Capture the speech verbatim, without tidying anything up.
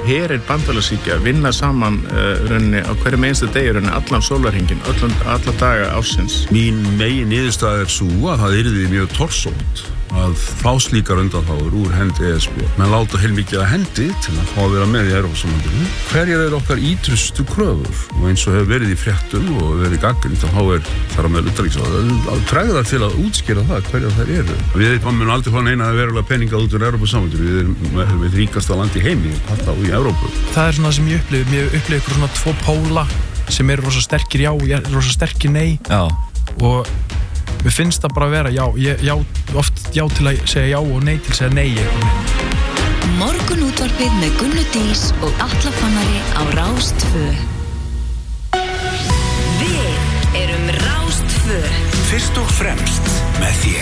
herir bandalagsríkja vinna saman uh, rauninni á hverjum einstu degi rauninni allan sólarhringinn, allan alla daga ársins. Mín megin niðurstaða er sú að það yrði mjög torsótt að fá slíkar undanþágur úr hendi E S B. Menn láta heilmikið að hendi til að fá að vera með í Evrópusambandinu. Hverjar eru okkar ítrustu kröfur? Og eins og hefur verið í fréttum og verið gagnrýnt þá er þar á meðal utanríkisráðherra að tregða til að útskýra það hverjar þær eru. Við munum aldrei fá neina verulega peninga út úr Evrópusambandinu. Við erum með ríkasta land í heimi, hvað þá í Evrópu. Það er svona sem ég upplifi. Ég upplifi ykkur svona tvo póla sem eru rosa sterkir já og rosa sterkir nei. Já. Og mér finnst það bara að vera já, ég, já, oft já til að segja já og nei til að segja nei. Morgunútvarpið með Gunnu Dís og Atla Fannari á Rás tvö. Við erum Rás tvö. Fyrst og fremst með þér.